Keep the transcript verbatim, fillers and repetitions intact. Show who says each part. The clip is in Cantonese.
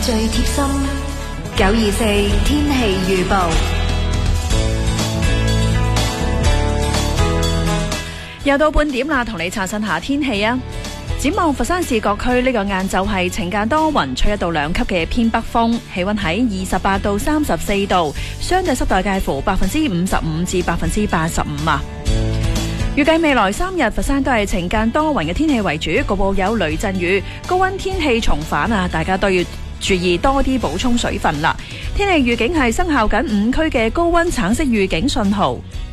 Speaker 1: 最貼心九二四天氣預報。
Speaker 2: 又到半點啦，同你刷新下天氣啊！展望佛山市各區呢個晏晝係晴間多雲，吹一到兩級嘅偏北風，氣溫喺二十八到三十四度，相對濕度介乎百分之五十五至百分之八十五啊！預計未來三日佛山都係晴間多雲嘅天氣為主，局部有雷陣雨，高溫天氣重返啊！大家都要注意多啲補充水分啦。天氣預警係生效緊五區嘅高溫橙色預警信號。